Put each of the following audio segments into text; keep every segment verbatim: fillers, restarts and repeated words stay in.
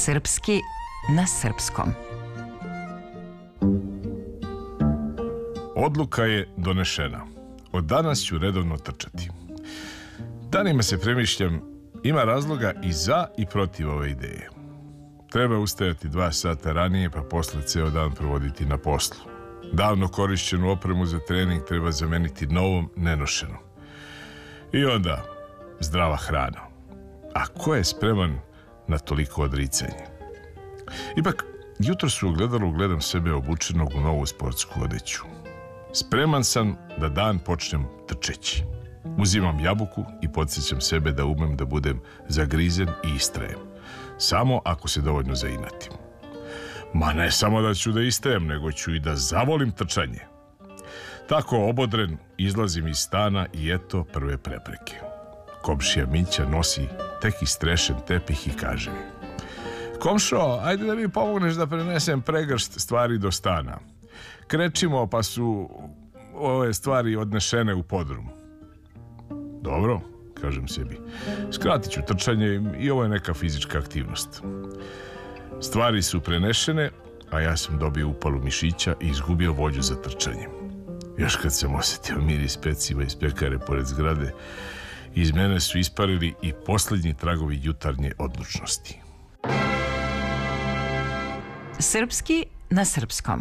Srpski na srpskom. Odluka je donešena. Od danas ću redovno trčati. Danima se premišljam, ima razloga i za i protiv ove ideje. Treba ustajati dva sata ranije, pa posle ceo dan provoditi na poslu. Davno korišćenu opremu za trening treba zameniti novom, nenošenom. I onda zdrava hrana. A ko je spreman na toliko odricanje? Ipak, jutro su u ogledalu gledam sebe obučenog u novu sportsku odeću. Spreman sam da dan počnem trčeći. Uzimam jabuku i podsjećam sebe da umem da budem zagrizen i istrajem. Samo ako se dovoljno zainatim. Ma ne samo da ću da istrajem, nego ću i da zavolim trčanje. Tako obodren izlazim iz stana i eto prve prepreke. Komšija Mića nosi tek istrešen tepih i kaže mi: "Komšo, ajde da mi pomogneš da prenesem pregršt stvari do stana. Krećimo pa su ove stvari odnešene u podrum." "Dobro," kažem sebi, "skratit ću trčanje i ovo je neka fizička aktivnost." Stvari su prenešene, a ja sam dobio upalu mišića i izgubio volju za trčanje. Još kad sam osjetio miris peciva iz pekare pored zgrade, iz mene su isparili i posljednji tragovi jutarnje odlučnosti. Srpski na srpskom.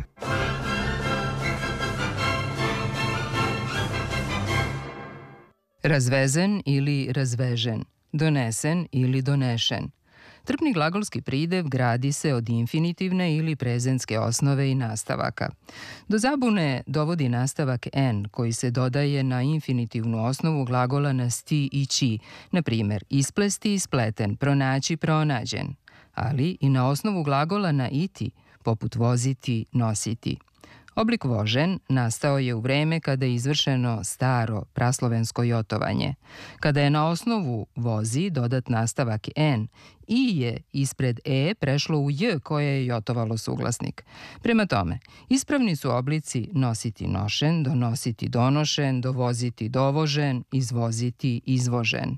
Razvezen ili razvežen, donesen ili donešen. Trpni glagolski pridev gradi se od infinitivne ili prezentske osnove i nastavaka. Do zabune dovodi nastavak en koji se dodaje na infinitivnu osnovu glagola na sti i ći, na primjer isplesti, ispleten, pronaći, pronađen, ali i na osnovu glagola na iti, poput voziti, nositi. Oblik vožen nastao je u vreme kada je izvršeno staro praslovensko jotovanje. Kada je na osnovu vozi dodat nastavak en, i je ispred e prešlo u j koje je jotovalo suglasnik. Prema tome, ispravni su oblici nositi nošen, donositi donošen, dovoziti dovožen, izvoziti izvožen.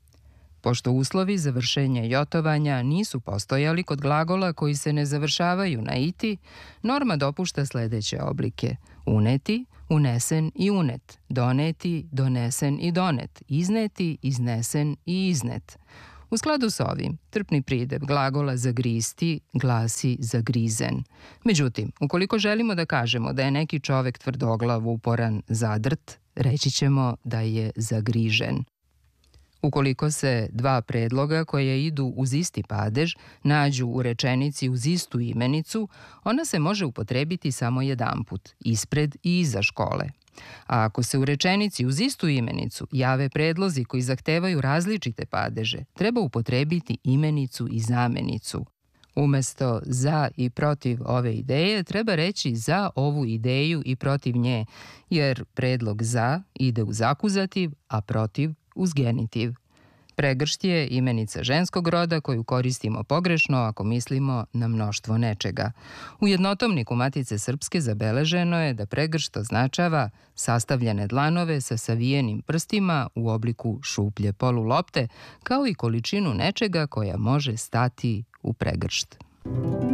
Pošto uslovi za vršenje jotovanja nisu postojali kod glagola koji se ne završavaju na iti, norma dopušta sledeće oblike: uneti, unesen i unet, doneti, donesen i donet, izneti, iznesen i iznet. U skladu s ovim, trpni pridev glagola zagristi glasi zagrizen. Međutim, ukoliko želimo da kažemo da je neki čovek tvrdoglav, uporan, zadrt, reći ćemo da je zagrižen. Ukoliko se dva predloga koje idu uz isti padež nađu u rečenici uz istu imenicu, ona se može upotrebiti samo jedanput, ispred i iza škole. A ako se u rečenici uz istu imenicu jave predlozi koji zahtevaju različite padeže, treba upotrebiti imenicu i zamenicu. Umesto za i protiv ove ideje treba reći za ovu ideju i protiv nje, jer predlog za ide uz akuzativ, a protiv uz genitiv. Pregršt je imenica ženskog roda koju koristimo pogrešno ako mislimo na mnoštvo nečega. U jednotomniku Matice Srpske zabeleženo je da pregršt označava sastavljene dlanove sa savijenim prstima u obliku šuplje polulopte, kao i količinu nečega koja može stati u pregršt.